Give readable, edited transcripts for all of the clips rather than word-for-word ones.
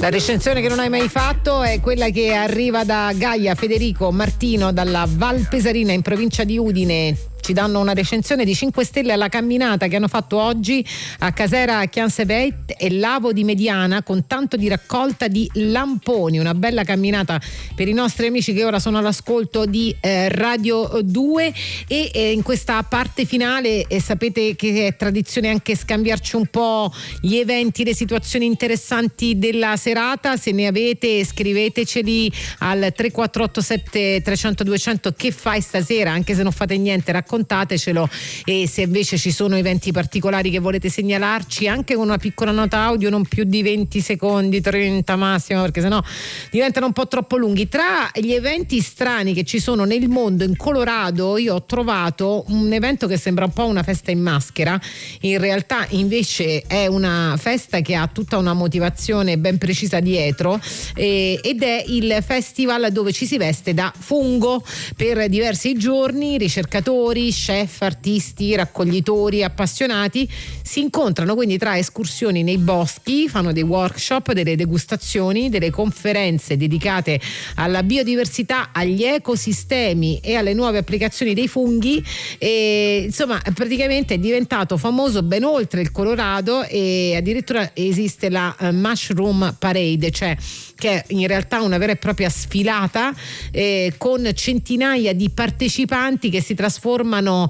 La recensione che non hai mai fatto è quella che arriva da Gaia Federico Martino dalla Val Pesarina in provincia di Udine. Ci danno una recensione di 5 stelle alla camminata che hanno fatto oggi a Casera Chianseveit e Lavo di Mediana, con tanto di raccolta di lamponi. Una bella camminata per i nostri amici che ora sono all'ascolto di Radio 2 e in questa parte finale sapete che è tradizione anche scambiarci un po' gli eventi, le situazioni interessanti della serata. Se ne avete scriveteceli al 3487 300 200. Che fai stasera? Anche se non fate niente, raccontatecelo, e se invece ci sono eventi particolari che volete segnalarci, anche con una piccola nota audio, non più di 20 secondi, 30 massimo, perché sennò diventano un po' troppo lunghi. Tra gli eventi strani che ci sono nel mondo, in Colorado io ho trovato un evento che sembra un po' una festa in maschera, in realtà invece è una festa che ha tutta una motivazione ben precisa dietro, ed è il festival dove ci si veste da fungo per diversi giorni. Ricercatori, chef, artisti, raccoglitori, appassionati si incontrano quindi tra escursioni nei boschi, fanno dei workshop, delle degustazioni, delle conferenze dedicate alla biodiversità, agli ecosistemi e alle nuove applicazioni dei funghi, e insomma praticamente è diventato famoso ben oltre il Colorado, e addirittura esiste la Mushroom Parade, cioè che è in realtà una vera e propria sfilata con centinaia di partecipanti che si trasformano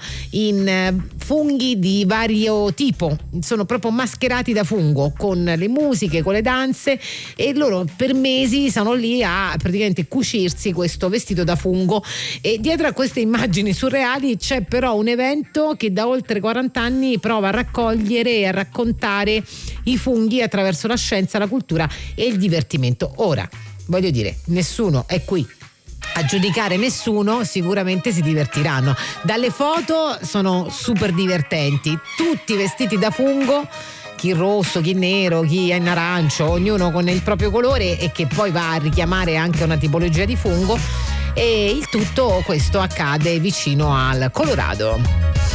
in funghi di vario tipo, sono proprio mascherati da fungo, con le musiche, con le danze, e loro per mesi sono lì a praticamente cucirsi questo vestito da fungo. E dietro a queste immagini surreali c'è però un evento che da oltre 40 anni prova a raccogliere e a raccontare i funghi attraverso la scienza, la cultura e il divertimento. Ora, voglio dire, nessuno è qui a giudicare nessuno, sicuramente si divertiranno. Dalle foto sono super divertenti, tutti vestiti da fungo, chi rosso, chi nero, chi in arancio, ognuno con il proprio colore, e che poi va a richiamare anche una tipologia di fungo, e il tutto questo accade vicino al Colorado.